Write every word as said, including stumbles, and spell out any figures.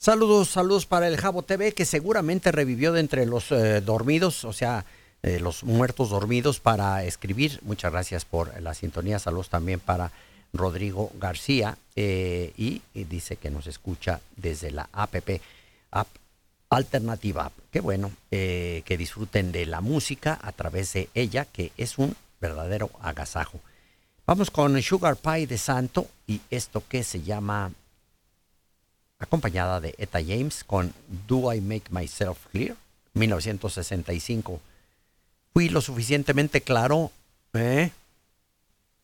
Saludos, saludos para el Jabo T V, que seguramente revivió de entre los eh, dormidos, o sea, eh, los muertos dormidos para escribir. Muchas gracias por la sintonía. Saludos también para Rodrigo García, eh, y, y dice que nos escucha desde la app, app Alternativa App. Qué bueno, eh, que disfruten de la música a través de ella, que es un verdadero agasajo. Vamos con Sugar Pie de Santo y esto que se llama, acompañada de Etta James con Do I Make Myself Clear, mil novecientos sesenta y cinco. Fui lo suficientemente claro, ¿eh?